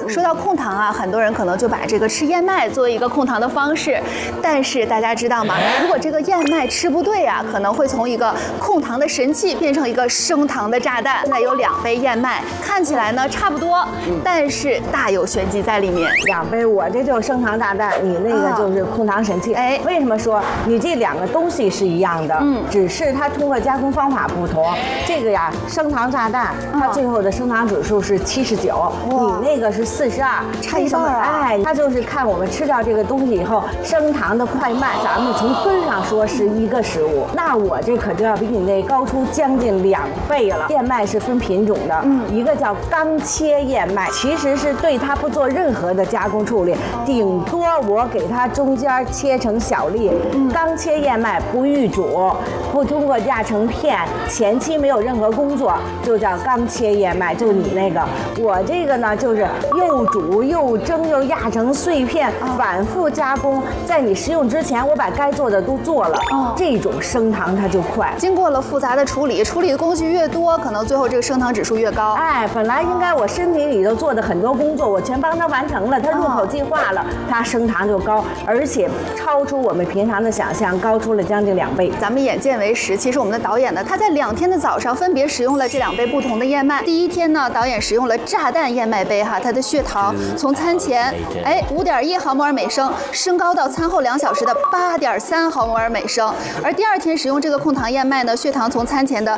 说到控糖啊，很多人可能就把这个吃燕麦作为一个控糖的方式，但是大家知道吗？如果这个燕麦吃不对啊，可能会从一个控糖的神器变成一个升糖的炸弹。现在有2杯燕麦，看起来呢差不多，但是大有玄机在里面。 2杯，我这就是升糖炸弹，你那个就是控糖神器。哎，为什么说你这2个东西是一样的？只是它通过加工方法不同。这个呀，升糖炸弹，它最后的升糖指数是79，你那个是42， 差一半啊！ 哎，它就是看我们吃掉这个东西以后升糖的快慢。咱们从根上说是一个食物，那我这可就要比你那高出将近2倍了。燕麦是分品种的，一个叫刚切燕麦，其实是对它不做任何的加工处理，顶多我给它中间切成小粒。刚切燕麦不预煮，不通过压成片，前期没有任何工作，就叫刚切燕麦。就你那个，我这个呢就是又煮又蒸又压成碎片，反复加工，在你食用之前，我把该做的都做了。这种升糖它就快。 经过了复杂的处理的工序越多，可能最后这个升糖指数越高。 哎，本来应该我身体里头做的很多工作，我全帮它完成了，它入口即化了，它升糖就高，而且超出我们平常的想象，高出了将近2倍。 咱们眼见为实，其实我们的导演呢，他在2天的早上分别使用了这2杯不同的燕麦。第1天呢，导演使用了炸弹燕麦杯它的血糖从餐前5.1毫摩尔每升升高到餐后2小时的8.3毫摩尔每升，而第2天使用这个控糖燕麦呢，血糖从餐前的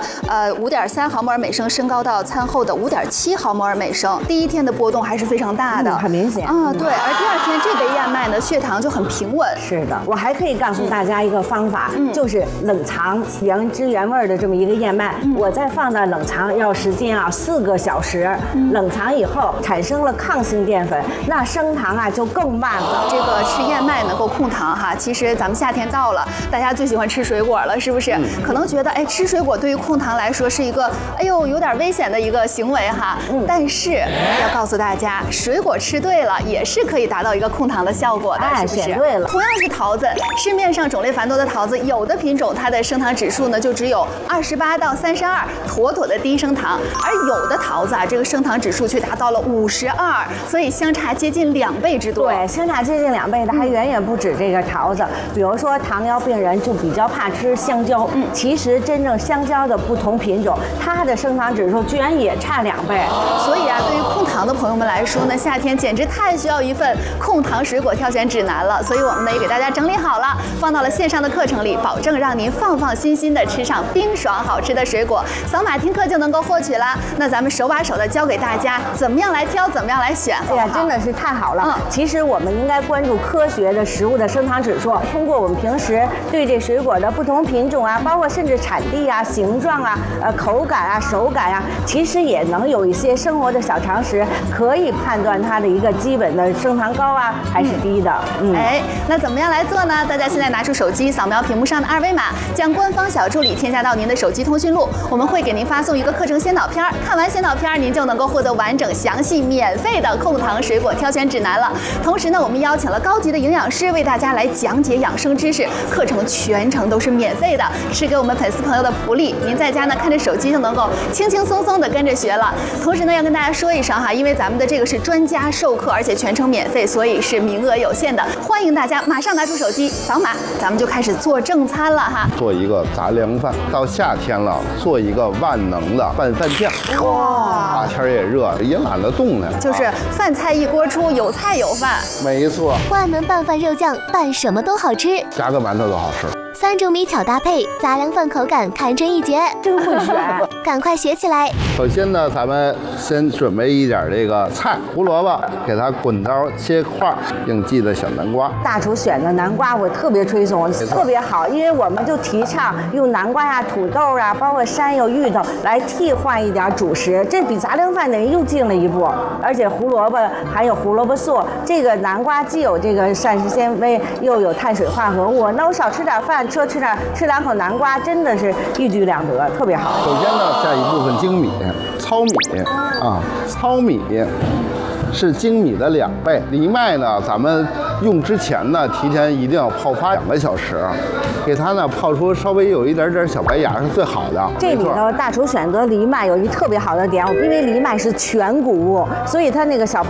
5.3毫摩尔每升升高到餐后的5.7毫摩尔每升。第1天的波动还是非常大的， 很明显啊，对。而第2天这杯燕麦呢，血糖就很平稳。 是的，我还可以告诉大家一个方法，就是冷藏原汁原味的这么一个燕麦，我再放到冷藏要时间4个小时，冷藏以后产生了抗性淀粉，那升糖就更慢了。 这个吃燕麦能够控糖其实咱们夏天到了，大家最喜欢吃水果了，是不是？可能觉得吃水果对于控糖来说是一个有点危险的一个行为但是要告诉大家，水果吃对了也是可以达到一个控糖的效果的，是不是？ 选对了。 同样是桃子，市面上种类繁多的桃子，有的品种它的升糖指数呢就只有28到32，妥妥的低升糖，而有的桃子这个升糖指数却达到了52，所以相差接近2倍之多。 对，相差接近2倍的还远远不止这个桃子。比如说糖尿病人就比较怕吃香蕉，其实真正香蕉的不同品种，它的升糖指数居然也差2倍。 所以对于控糖的朋友们来说呢，夏天简直太需要一份控糖水果挑选指南了。所以我们呢也给大家整理好了，放到了线上的课程里，保证让您放放心心的吃上冰爽好吃的水果。扫码听课就能够获取了。那咱们手把手的教给大家怎么样来挑，怎么样来选。 哎呀，真的是太好了。其实我们应该关注科学的食物的升糖指数，通过我们平时对这水果的不同品种包括甚至产地形状口感手感其实也能有一些生活的小常识，可以判断它的一个基本的升糖高还是低的。 那怎么样来做呢？大家现在拿出手机，扫描屏幕上的2维码，将官方小助理添加到您的手机通讯录，我们会给您发送一个课程先导片，看完先导片您就能够获得完整详细免费的控糖水果挑选指南了。同时呢，我们邀请了高级的营养师为大家来讲解养生知识，课程全程都是免费的，是给我们粉丝朋友的福利。您在家呢看着手机就能够轻轻松松的跟着学了。同时呢，要跟大家说一声因为咱们的这个是专家授课，而且全程免费，所以是名额有限的，欢迎大家马上拿出手机扫码，咱们就开始做正餐了做一个杂粮饭，到夏天了，做一个万能的拌饭酱。哇，天也热，也懒得动弹， 就是饭菜一锅出，有菜有饭。 没错， 万能拌饭肉酱，拌什么都好吃， 加个馒头都好吃。 3种米巧搭配，杂粮饭口感堪称一绝， 真会选！ 赶快学起来。 首先呢，咱们先准备一点这个菜，胡萝卜给它滚刀切块，应季的小南瓜。 大厨选的南瓜我特别推崇，特别好，因为我们就提倡用南瓜土豆包括山药、芋头来替换一点主食，这比杂粮饭等于又进了一步。而且胡萝卜还有胡萝卜素，这个南瓜既有这个膳食纤维，又有碳水化合物，那我少吃点饭，吃2口南瓜，真的是一举两得，特别好。 首先呢，下一部分精米，糙米糙米是精米的2倍。藜麦呢，咱们用之前呢，提前一定要泡发2个小时，给它呢泡出稍微有一点小白芽是最好的。 这里头大厨选择藜麦有一特别好的点，因为藜麦是全谷物，所以它那个小